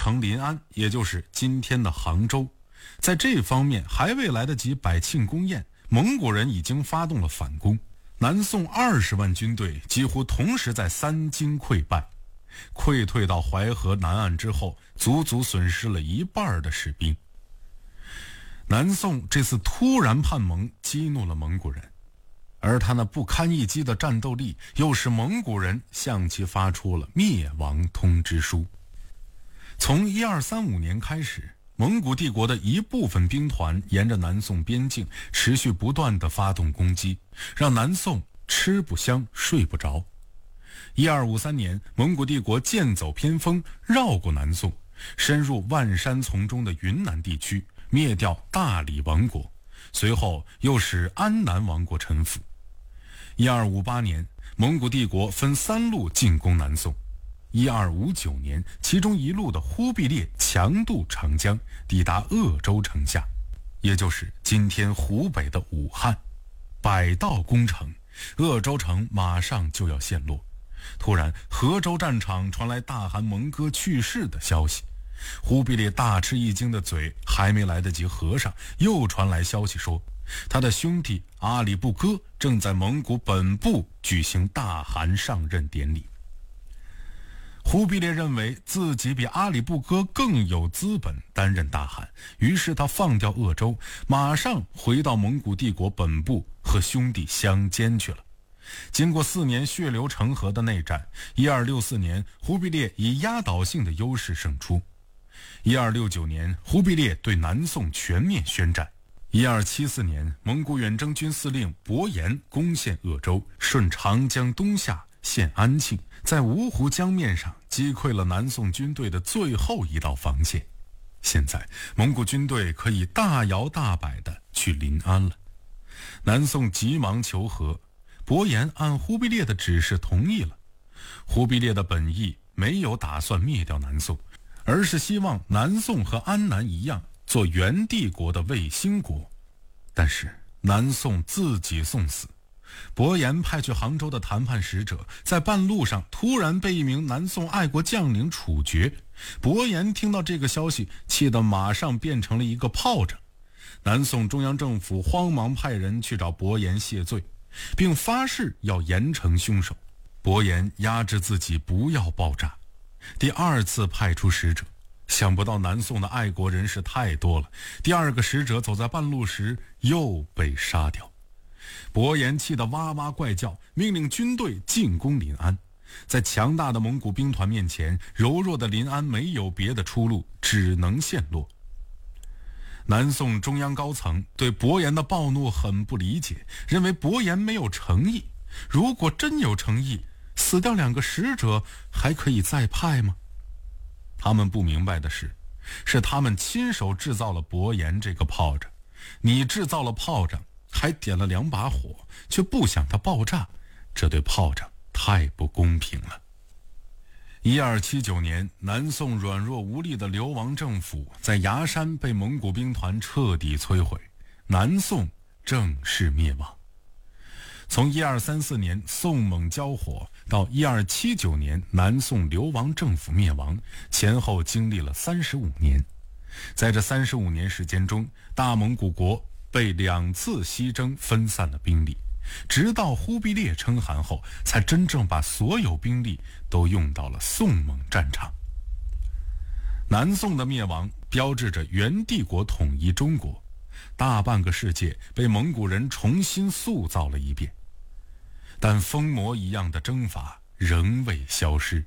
城临安，也就是今天的杭州。在这方面还未来得及摆庆功宴，蒙古人已经发动了反攻。南宋20万军队几乎同时在3京溃败，溃退到淮河南岸之后，足足损失了1半的士兵。南宋这次突然叛蒙激怒了蒙古人，而他那不堪一击的战斗力又使蒙古人向其发出了灭亡通知书。从1235年开始，蒙古帝国的一部分兵团沿着南宋边境持续不断地发动攻击，让南宋吃不香睡不着。1253年，蒙古帝国剑走偏锋，绕过南宋，深入万山丛中的云南地区，灭掉大理王国，随后又使安南王国臣服。1258年，蒙古帝国分3路进攻南宋。1259年，其中一路的忽必烈强渡长江，抵达鄂州城下，也就是今天湖北的武汉。百道攻城，鄂州城马上就要陷落。突然，河州战场传来大汗蒙哥去世的消息。忽必烈大吃一惊的嘴还没来得及合上，又传来消息说，他的兄弟阿里不哥正在蒙古本部举行大汗上任典礼。忽必烈认为自己比阿里不哥更有资本担任大汗，于是他放掉鄂州，马上回到蒙古帝国本部和兄弟相煎去了。经过4年血流成河的内战，1264年，忽必烈以压倒性的优势胜出。1269年，忽必烈对南宋全面宣战。1274年，蒙古远征军司令伯颜攻陷鄂州，顺长江东下，陷安庆，在芜湖江面上击溃了南宋军队的最后一道防线。现在，蒙古军队可以大摇大摆地去临安了。南宋急忙求和，伯颜按忽必烈的指示同意了。忽必烈的本意没有打算灭掉南宋，而是希望南宋和安南一样做元帝国的卫星国。但是南宋自己送死，伯颜派去杭州的谈判使者在半路上突然被一名南宋爱国将领处决。伯颜听到这个消息，气得马上变成了一个炮仗。南宋中央政府慌忙派人去找伯颜谢罪，并发誓要严惩凶手。伯颜压制自己不要爆炸，第2次派出使者，想不到南宋的爱国人士太多了，第2个使者走在半路时又被杀掉。伯颜气得哇哇怪叫，命令军队进攻临安。在强大的蒙古兵团面前，柔弱的临安没有别的出路，只能陷落。南宋中央高层对伯颜的暴怒很不理解，认为伯颜没有诚意。如果真有诚意，死掉2个使者还可以再派吗？他们不明白的是他们亲手制造了伯颜这个炮仗。你制造了炮仗，还点了2把火，却不想它爆炸，这对炮仗太不公平了。1279年，南宋软弱无力的流亡政府在崖山被蒙古兵团彻底摧毁，南宋正式灭亡。从1234年宋蒙交火到1279年南宋流亡政府灭亡，前后经历了35年。在这35年时间中，大蒙古国被2次西征分散了兵力，直到忽必烈称汗后，才真正把所有兵力都用到了宋蒙战场。南宋的灭亡标志着元帝国统一中国，大半个世界被蒙古人重新塑造了一遍。但疯魔一样的征法仍未消失。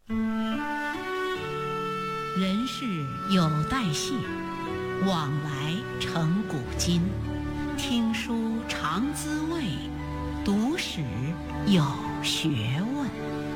人世有代谢，往来成古今。听书常滋味，读史有学问。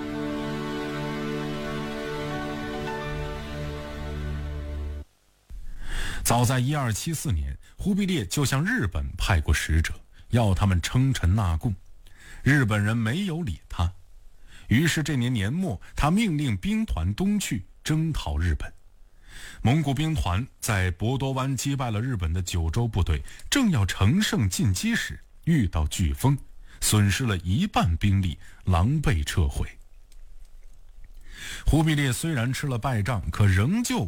早在1274年，忽必烈就向日本派过使者，要他们称臣纳贡。日本人没有理他，于是这年年末，他命令兵团东去征讨日本。蒙古兵团在博多湾击败了日本的九州部队，正要乘胜进击时，遇到飓风，损失了1半兵力，狼狈撤回。忽必烈虽然吃了败仗，可仍旧